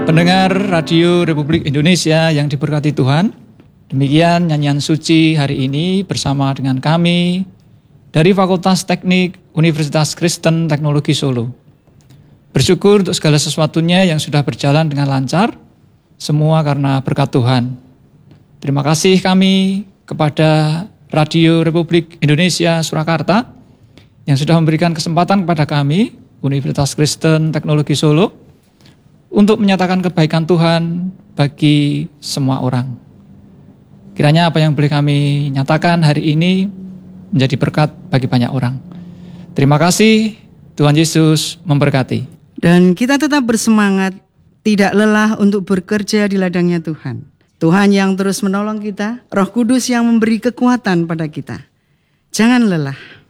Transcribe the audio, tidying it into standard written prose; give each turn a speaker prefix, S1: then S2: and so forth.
S1: Pendengar Radio Republik Indonesia yang diberkati Tuhan, demikian nyanyian suci hari ini bersama dengan kami dari Fakultas Teknik Universitas Kristen Teknologi Solo. Bersyukur untuk segala sesuatunya yang sudah berjalan dengan lancar, semua karena berkat Tuhan. Terima kasih kami kepada Radio Republik Indonesia Surakarta yang sudah memberikan kesempatan kepada kami, Universitas Kristen Teknologi Solo, untuk menyatakan kebaikan Tuhan bagi semua orang. Kiranya apa yang boleh kami nyatakan hari ini menjadi berkat bagi banyak orang. Terima kasih, Tuhan Yesus memberkati.
S2: Dan kita tetap bersemangat, tidak lelah untuk bekerja di ladangnya Tuhan. Tuhan yang terus menolong kita, Roh Kudus yang memberi kekuatan pada kita. Jangan lelah.